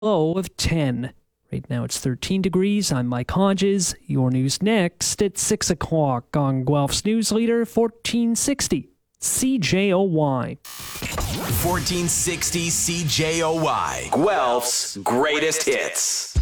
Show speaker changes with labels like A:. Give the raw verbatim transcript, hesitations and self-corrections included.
A: low of ten. Right now it's thirteen degrees. I'm Mike Hodges. Your news next at six o'clock on Guelph's News Leader fourteen sixty C J O Y.
B: fourteen sixty C J O Y, Guelph's greatest hits.